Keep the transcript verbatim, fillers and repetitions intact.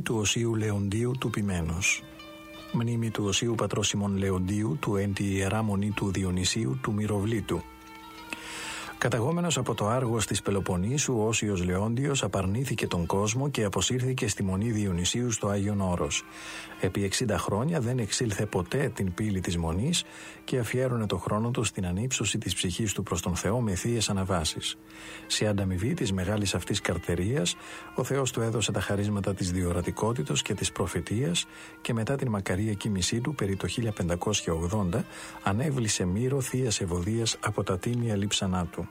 του Οσίου Λεοντίου του Ποιμένος. Μνήμη του Οσίου Πατρός Σιμών Λεοντίου, του εν τη Ιερά Μονή του Διονυσίου του Μυροβλήτου. Καταγόμενος από το Άργος της Πελοποννήσου, ο Όσιος Λεόντιος απαρνήθηκε τον κόσμο και αποσύρθηκε στη Μονή Διονυσίου στο Άγιον Όρος. Επί εξήντα χρόνια δεν εξήλθε ποτέ την πύλη της Μονής και αφιέρωνε το χρόνο του στην ανύψωση της ψυχής του προς τον Θεό με θείες αναβάσεις. Σε ανταμοιβή της μεγάλης αυτής καρτερίας, ο Θεός του έδωσε τα χαρίσματα της διορατικότητος και της προφητείας και μετά την μακαρία κοίμησή του περί το χίλια πεντακόσια ογδόντα ανέβλησε μύρο θείας ευωδίας από τα τίμια λείψανά του.